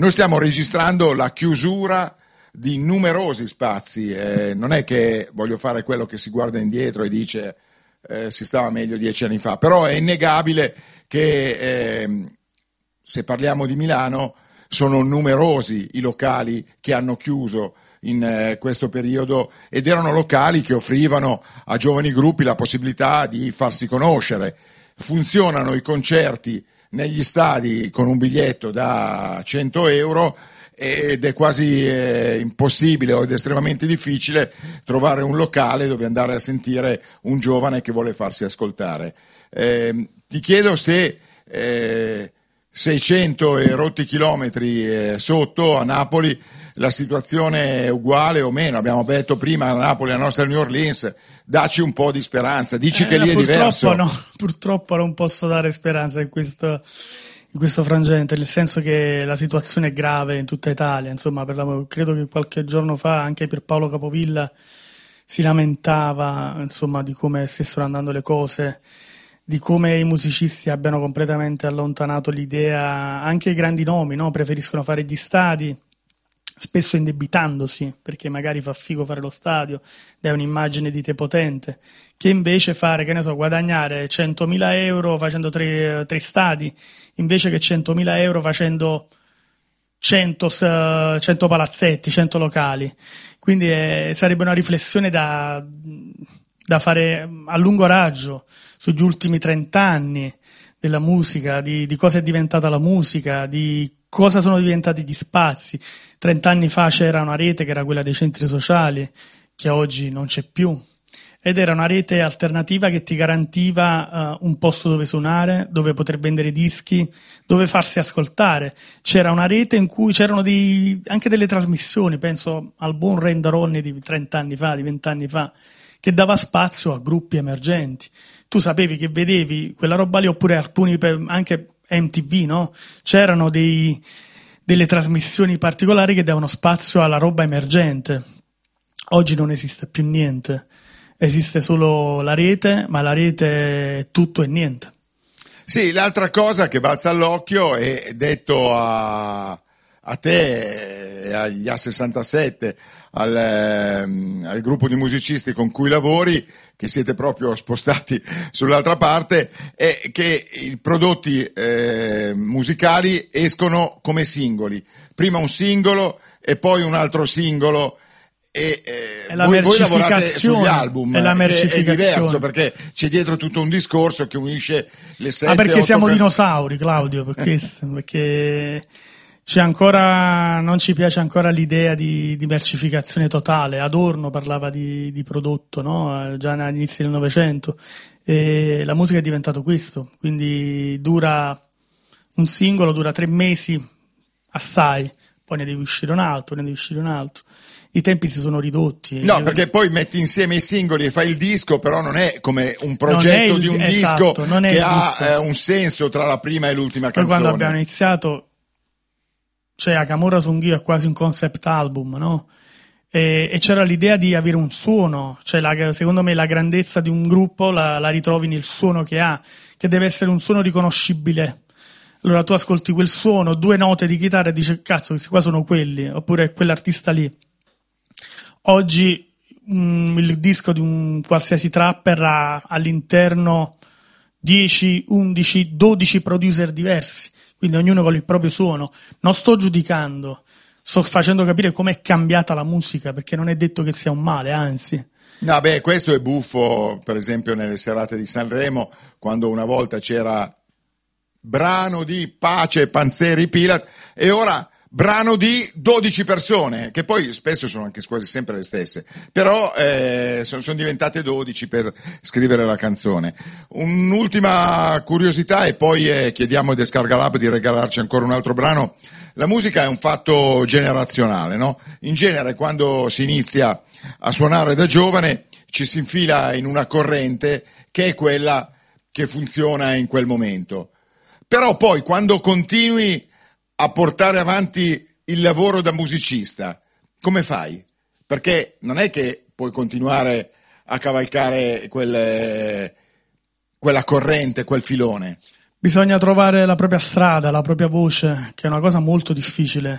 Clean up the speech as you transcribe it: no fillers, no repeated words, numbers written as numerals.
noi stiamo registrando la chiusura di numerosi spazi, non è che voglio fare quello che si guarda indietro e dice si stava meglio 10 anni fa, però è innegabile che se parliamo di Milano sono numerosi i locali che hanno chiuso in questo periodo, ed erano locali che offrivano a giovani gruppi la possibilità di farsi conoscere. Funzionano i concerti negli stadi con un biglietto da 100 euro ed è quasi impossibile o ed estremamente difficile trovare un locale dove andare a sentire un giovane che vuole farsi ascoltare. Ti chiedo se 600 e rotti chilometri sotto a Napoli la situazione è uguale o meno. Abbiamo detto prima, a Napoli, la nostra New Orleans, dacci un po' di speranza, dici che lì è diverso. No, purtroppo non posso dare speranza in questo frangente, nel senso che la situazione è grave in tutta Italia. Insomma, credo che qualche giorno fa anche Pierpaolo Capovilla si lamentava, insomma, di come stessero andando le cose, di come i musicisti abbiano completamente allontanato l'idea. Anche i grandi nomi, no? Preferiscono fare gli stadi, spesso indebitandosi, perché magari fa figo fare lo stadio, dai un'immagine di te potente, che invece fare, che ne so, guadagnare 100.000 euro facendo tre stadi, invece che 100.000 euro facendo 100 palazzetti, 100 locali. Quindi sarebbe una riflessione da fare a lungo raggio sugli ultimi 30 anni della musica, di cosa è diventata la musica, di cosa sono diventati gli spazi. 30 anni fa c'era una rete che era quella dei centri sociali, che oggi non c'è più, ed era una rete alternativa che ti garantiva un posto dove suonare, dove poter vendere dischi, dove farsi ascoltare. C'era una rete in cui c'erano anche delle trasmissioni, penso al buon Renda Ronnie di 30 anni fa, di 20 anni fa, che dava spazio a gruppi emergenti. Tu sapevi che vedevi quella roba lì, oppure alcuni, anche MTV, no? C'erano delle trasmissioni particolari che davano spazio alla roba emergente. Oggi non esiste più niente, esiste solo la rete, ma la rete è tutto e niente. Sì, l'altra cosa che balza all'occhio è detto a te, agli A67, al gruppo di musicisti con cui lavori, che siete proprio spostati sull'altra parte, è che i prodotti musicali escono come singoli, prima un singolo e poi un altro singolo, e voi lavorate sugli album, che è diverso perché c'è dietro tutto un discorso che unisce le 7, perché 8 siamo dinosauri, Claudio, perché non ci piace ancora l'idea di mercificazione totale. Adorno parlava di prodotto, no? Già all'inizio del Novecento, e la musica è diventato questo, quindi un singolo dura 3 mesi assai, poi ne devi uscire un altro, i tempi si sono ridotti. No, perché poi metti insieme i singoli e fai il disco, però non è come un progetto di un disco che ha un senso tra la prima e l'ultima canzone. Poi quando abbiamo iniziato, cioè Akamura Sunghi è quasi un concept album, no? E c'era l'idea di avere un suono, cioè secondo me la grandezza di un gruppo la ritrovi nel suono che ha, che deve essere un suono riconoscibile. Allora tu ascolti quel suono, 2 note di chitarra e dici cazzo, questi qua sono quelli, oppure quell'artista lì. Oggi il disco di un qualsiasi trapper ha all'interno 10, 11, 12 producer diversi, quindi ognuno con il proprio suono. Non sto giudicando, sto facendo capire com'è cambiata la musica, perché non è detto che sia un male, anzi. No, questo è buffo, per esempio nelle serate di Sanremo, quando una volta c'era brano di Pace, Panzeri, Pilat, e ora brano di 12 persone, che poi spesso sono anche quasi sempre le stesse, però sono diventate 12 per scrivere la canzone. Un'ultima curiosità e poi chiediamo a Descarga Lab di regalarci ancora un altro brano. La musica è un fatto generazionale, no? In genere quando si inizia a suonare da giovane ci si infila in una corrente che è quella che funziona in quel momento. Però poi quando continui a portare avanti il lavoro da musicista, come fai? Perché non è che puoi continuare a cavalcare quella corrente, quel filone. Bisogna trovare la propria strada, la propria voce, che è una cosa molto difficile.